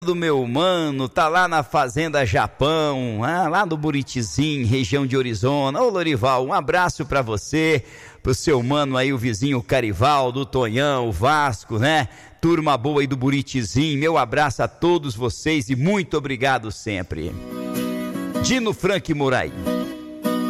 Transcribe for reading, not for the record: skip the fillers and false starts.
do meu mano, tá lá na Fazenda Japão, lá no Buritizinho, região de Orizona. Ô Lorival, um abraço pra você, pro seu mano aí, o vizinho Carival, do Tonhão, o Vasco, né? Turma boa aí do Buritizinho, meu abraço a todos vocês e muito obrigado sempre. Dino Frank Moraes.